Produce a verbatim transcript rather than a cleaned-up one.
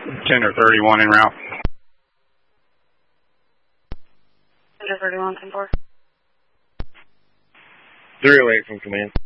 ten or thirty-one en route. ten or thirty-one, ten four. three oh eight from command.